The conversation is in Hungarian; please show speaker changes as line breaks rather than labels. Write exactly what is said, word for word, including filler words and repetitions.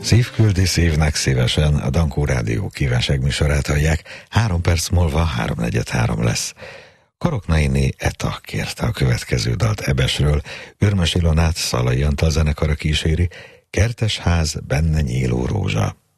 Szívküldi szívnek szívesen, a Dankó Rádió kívánságműsorát hallják. Három perc múlva háromnegyed három lesz. Koroknainé Eta kérte a következő dalt Ebesről, Örmös Ilonát Szalai Antal zenekara kíséri, Kertes ház, benne nyíló rózsa.